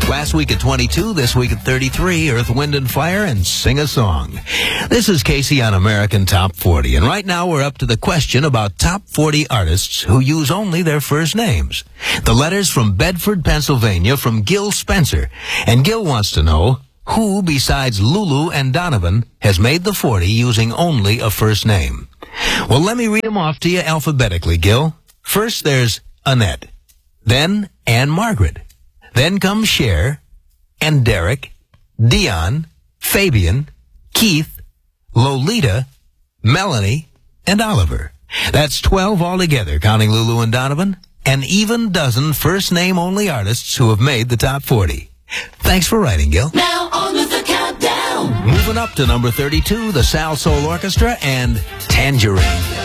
Last week at 22, this week at 33, Earth, Wind, and Fire, and Sing a Song. This is Casey on American Top 40, and right now we're up to the question about top 40 artists who use only their first names. The letter's from Bedford, Pennsylvania, from Gil Spencer, and Gil wants to know who, besides Lulu and Donovan, has made the 40 using only a first name. Well, let me read them off to you alphabetically, Gil. First, there's Annette, then Anne Margaret. Then comes Cher, and Derek, Dion, Fabian, Keith, Lolita, Melanie, and Oliver. That's 12 altogether, counting Lulu and Donovan, an even dozen first-name-only artists who have made the top 40. Thanks for writing, Gil. Now on with the countdown. Moving up to number 32, the Sal Soul Orchestra and Tangerine.